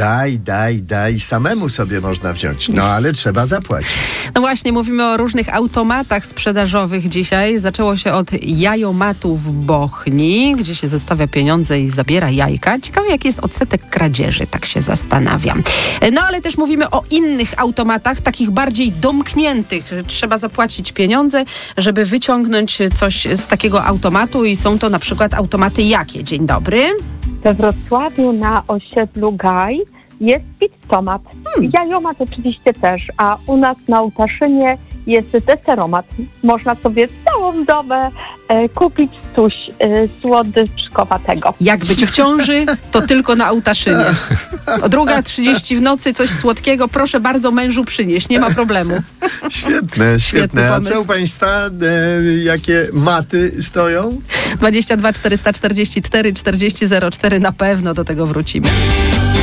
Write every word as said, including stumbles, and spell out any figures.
daj, daj, daj. Samemu sobie można wziąć. No ale trzeba zapłacić. No właśnie, mówimy o różnych automatach sprzedażowych dzisiaj. Zaczęło się od jajomatu w Bochni, gdzie się zostawia pieniądze i zabiera jajka. Ciekawe, jaki jest odsetek kradzieży, tak się zastanawiam. No ale też mówimy o innych automatach, takich bardziej domkniętych. Trzeba zapłacić pieniądze, żeby wyciągnąć coś z takiego automatu i są to na przykład automaty jakie? Dzień dobry. We Wrocławiu na osiedlu Gaj jest pizzomat. Hmm. Jajomat oczywiście też, a u nas na Ołtaszynie jest deseromat. Można sobie całą dobę e, kupić coś e, słodyczkowatego. Jak być w ciąży, to tylko na Ołtaszynie. O druga trzydzieści w nocy coś słodkiego, proszę bardzo mężu przynieść, nie ma problemu. Świetne, świetne. A co u Państwa, e, jakie maty stoją? dwadzieścia dwa czterysta czterdzieści cztery czterdzieści zero cztery, na pewno do tego wrócimy.